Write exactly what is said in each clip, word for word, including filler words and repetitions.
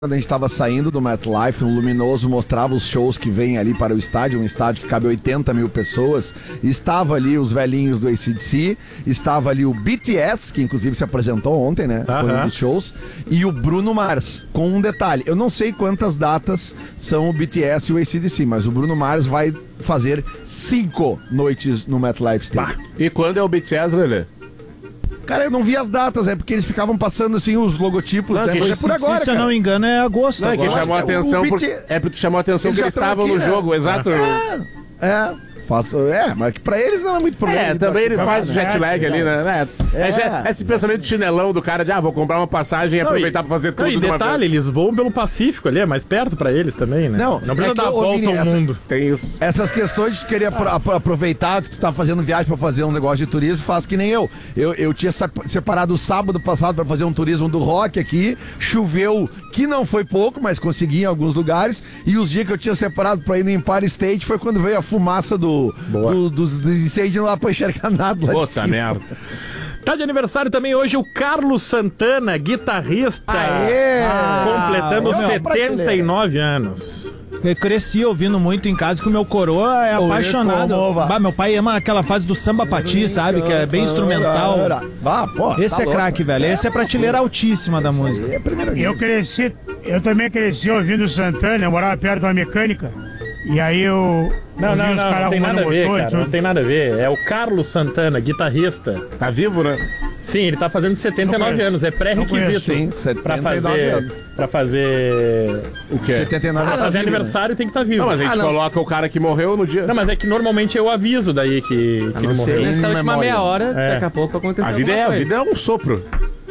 Quando a gente estava saindo do MetLife, um luminoso mostrava os shows que vêm ali para o estádio, um estádio que cabe oitenta mil pessoas. Estava ali os velhinhos do A C D C, estava ali o B T S, que inclusive se apresentou ontem, né? Uh-huh. Foi um dos shows, e o Bruno Mars, com um detalhe. Eu não sei quantas datas são o B T S e o A C D C, mas o Bruno Mars vai fazer cinco noites no MetLife Stadium. Bah. E quando é o B T S, Lelê? Cara, eu não vi as datas, é porque eles ficavam passando assim os logotipos, não, né? que Mas é por agora, se cara. eu não me engano, é agosto. Não, é que agora. chamou a atenção, o por... B T... é porque chamou a atenção eles que eles estavam aqui, no né? jogo, exato. É, é, faço, é, mas que pra eles não é muito problema. É, também ele faz o jet lag ali, né? É, é, É. é esse pensamento de chinelão do cara de, ah, vou comprar uma passagem e Não, aproveitar e- pra fazer tudo Não, e de uma detalhe, vez. eles voam pelo Pacífico ali, é mais perto pra eles também, né? Não, não precisa é que, dar a ô, volta Vini, ao essa- mundo. Tem isso. Essas questões de tu querer apro- apro- aproveitar que tu tá fazendo viagem pra fazer um negócio de turismo, faz que nem eu. Eu, eu tinha sa- separado o sábado passado pra fazer um turismo do rock aqui, choveu, que não foi pouco, mas consegui em alguns lugares, e os dias que eu tinha separado pra ir no Empire State foi quando veio a fumaça do, Boa. do- dos, dos incêndios lá pra enxergar nada lá de Puta cima. merda. Tá de aniversário também hoje o Carlos Santana, guitarrista, Aê! completando Ah, setenta e nove anos. Eu cresci ouvindo muito em casa que o meu coroa é Oi, apaixonado. como vai? Bah, meu pai ama aquela fase do samba pati, sabe? Que é bem instrumental. Ah, pô, Esse tá é louco. craque, velho. Esse é prateleira altíssima da música. É primeiro Eu nível. cresci, eu também cresci ouvindo Santana, eu morava perto de uma mecânica. E aí eu. Não, ouvi não, os não, caras não tem arrumando nada a ver, motor e cara, não tudo. tem nada a ver. É o Carlos Santana, guitarrista. Tá vivo, né? Sim, ele tá fazendo setenta e nove Não conheço. anos, é Não pré-requisito. Sim, Pra setenta e nove fazer, anos. pra fazer... O quê? setenta e nove Pra já tá fazer vivo, né? aniversário tem que estar tá vivo. Não, mas a gente Ah, não. coloca o cara que morreu no dia. Não, mas é que normalmente eu aviso daí que, que ele Não sei, morreu. nessa Em última memória. meia hora, É. daqui a pouco aconteceu A vida, é, alguma a coisa. vida é um sopro.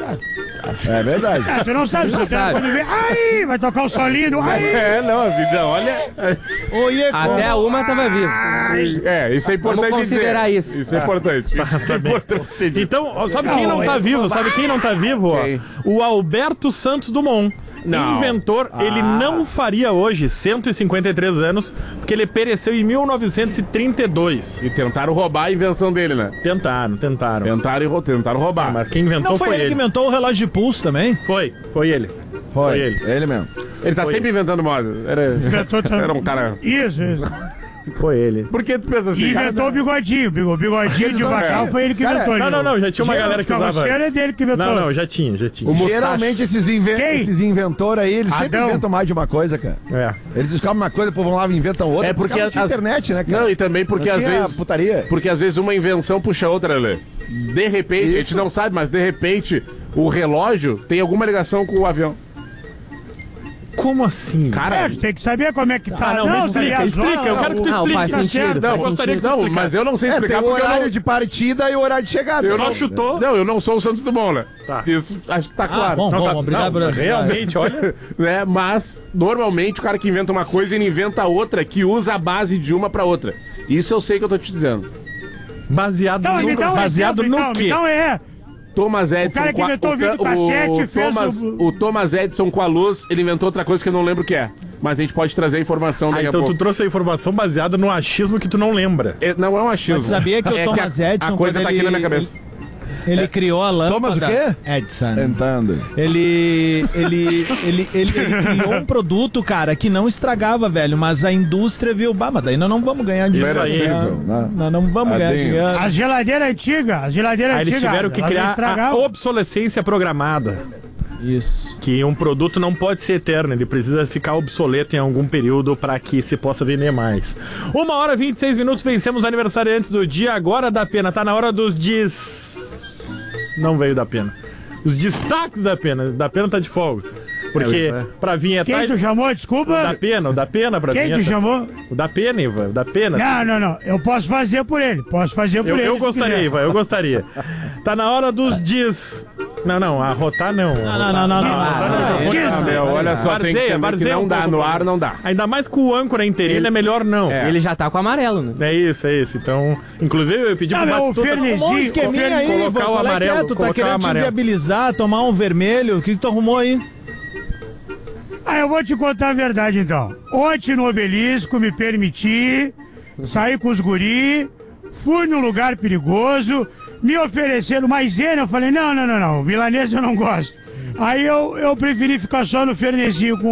É verdade. Ah, tu não sabe, Santana, sabe. quando vem. Ai, vai tocar o solinho. Ai! É, não, a vida, olha. Oiê, Até a uma tava vivo. É, isso é importante Vamos considerar dizer. isso. Isso é importante. Isso é importante ser dito. Então, ó, sabe quem não tá vivo? Sabe quem não tá vivo? Ó? Quem? O Alberto Santos Dumont. Não. Inventor, ele não faria hoje cento e cinquenta e três anos, porque ele pereceu em mil novecentos e trinta e dois. E tentaram roubar a invenção dele, né? Tentaram, tentaram. Tentaram, e rou- tentaram roubar. Mas quem inventou Não foi, foi ele ele. que inventou o relógio de pulso também? Foi, foi ele. Foi, ele. ele mesmo. Ele tá sempre inventando moda. Era, Inventou também. era um cara... Isso, isso. Foi ele. Por que tu pensa E assim? inventou o bigodinho. O bigodinho de vacal foi ele que Cara, inventou. Não, não, não, já tinha uma galera que usava. Era antes. dele que inventou. Não, não, já tinha, já tinha. O mustache. Geralmente esses, inven Quem? esses inventores aí, eles sempre Adão. inventam mais de uma coisa, cara. É. Eles descobrem uma coisa, depois vão lá e inventam outra. É porque não tinha as- internet, né, cara? Não, e também porque Não às tinha vezes... putaria. Porque às vezes uma invenção puxa a outra, Lê. De repente, a gente Isso. não sabe, mas de repente o relógio tem alguma ligação com o avião. Como assim? Cara, É, tu tem que saber como é que tá. Ah, não, mas tá aí explica, as explica, eu horas, quero que tu o- Não, explique. faz tá sentido. certo. não, eu gostaria que tu não, explicasse. mas eu não sei É, tem explicar o porque eu horário não... de partida e o horário de chegada. Eu Só não chutou. Não, eu não sou o Santos Dumont, né? Tá. Isso acho que tá Ah, claro. bom, Não, bom, tá- obrigado não, por mas realmente, olha. Né? Mas, normalmente, o cara que inventa uma coisa, ele inventa outra que usa a base de uma pra outra. Isso eu sei que eu tô te dizendo. Baseado Não, me no, dá um baseado exemplo, no então, quê? me dá um é. Thomas Edison... cara que com a- inventou o videocassete o, fez Thomas, o- o Thomas Edison com a luz, ele inventou outra coisa que eu não lembro o que é. Mas a gente pode trazer a informação Ah, daqui então a tu pouco. trouxe a informação baseada no achismo que tu não lembra. É, não é um achismo. Mas sabia que o É Thomas a- Edison, A coisa quando tá aqui ele- na minha cabeça. Ele criou a lâmpada. Thomas o quê? Edison. Tentando. Ele, ele, ele, ele, ele criou um produto, cara, que não estragava, velho, mas a indústria viu, bah, mas daí nós não vamos ganhar disso Isso aí, né? né? Nós não vamos ganhar Adinho. dinheiro. A geladeira antiga, a geladeira Aí antiga. eles tiveram que ela não criar a estragava. obsolescência programada. Isso. Que um produto não pode ser eterno, ele precisa ficar obsoleto em algum período para que se possa vender mais. Uma hora e vinte e seis minutos, vencemos aniversariantes do dia, agora da pena. Tá na hora dos dis... Não veio da pena. Os destaques da pena. Da pena tá de folga. Porque É, é. pra vinhetar... Quem tu chamou? O da Desculpa. pena, o da pena pra Quem tu vinheta. chamou? O da pena, Ivan, o da pena. Não, não, não. Eu posso fazer por ele. Posso fazer por Eu, ele. eu se gostaria, quiser. Ivan, eu gostaria. Tá na hora dos diz... Não, não, arrotar não. Não, não, não, não, não. Arrotar não, diz. Ah, meu, olha só, tem que Varzeia, entender que varzeia não um dá, pouco, no mano. ar não dá. Ainda mais com o âncora interino, é melhor não. É. Ele já tá com amarelo, né? É isso, é isso. Então, inclusive eu pedi Não, pro meu, o Batistuta Fernesi- Arrumou um esqueminha Fer- aí, colocar Ivan, o qual é que é? amarelo, Tu tá colocar o querendo te amarelo. viabilizar, tomar um vermelho, o que que tu arrumou aí? Ah, eu vou te contar a verdade então. Ontem no Obelisco me permiti sair com os guri, fui num lugar perigoso, me ofereceram maisena, eu falei, não, não, não, não, milanesa eu não gosto. Aí eu, eu preferi ficar só no Fernezinho com